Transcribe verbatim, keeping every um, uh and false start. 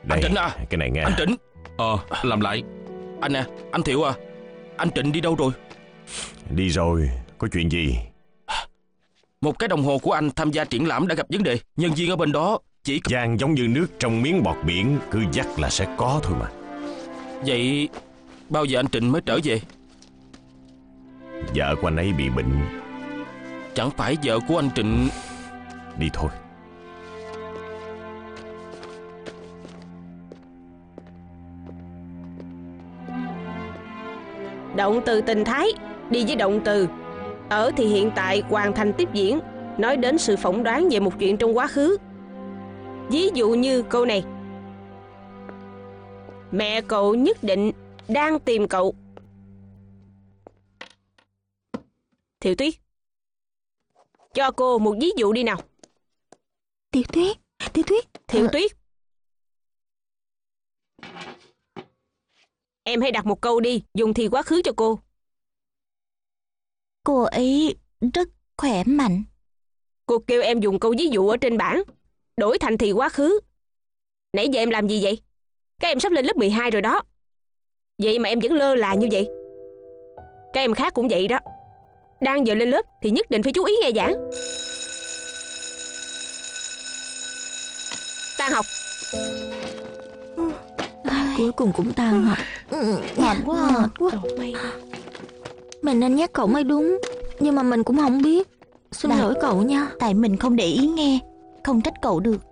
Đây, Anh Trịnh à, cái này nghe. anh Trịnh. Ờ, làm lại. Anh nè, anh Thiệu à, anh Trịnh đi đâu rồi? Đi rồi, có chuyện gì? Một cái đồng hồ của anh tham gia triển lãm đã gặp vấn đề. Nhân viên ở bên đó chỉ cần... Vàng giống như nước trong miếng bọt biển, cứ dắt là sẽ có thôi mà. Vậy bao giờ anh Trịnh mới trở về? Vợ của anh ấy bị bệnh. Chẳng phải vợ của anh Trịnh... Đi thôi. Động từ tình thái đi với động từ ở thì hiện tại hoàn thành tiếp diễn, nói đến sự phỏng đoán về một chuyện trong quá khứ. Ví dụ như câu này: mẹ cậu nhất định đang tìm cậu. Thiệu Tuyết, cho cô một ví dụ đi nào. Tiểu Tuyết, Tiểu Tuyết. Thiệu ờ, Tuyết, em hãy đặt một câu đi, dùng thì quá khứ cho cô. Cô ấy rất khỏe mạnh. Cô kêu em dùng câu ví dụ ở trên bảng, đổi thành thì quá khứ. Nãy giờ em làm gì vậy? Các em sắp lên lớp mười hai rồi đó. Vậy mà em vẫn lơ là như vậy. Các em khác cũng vậy đó. Đang giờ lên lớp thì nhất định phải chú ý nghe giảng. Tan học. Cuối cùng cũng tan học. Mệt quá à. Mệt quá. Mình nên nhắc cậu mới đúng, nhưng mà mình cũng không biết. Xin Đại- lỗi cậu nha. Tại mình không để ý nghe, không trách cậu được.